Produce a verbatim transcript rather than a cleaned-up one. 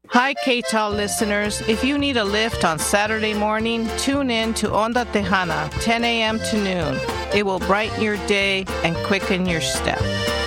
Hi, K-Tal listeners. If you need a lift on Saturday morning, tune in to Onda Tejana, ten a.m. to noon. It will brighten your day and quicken your step.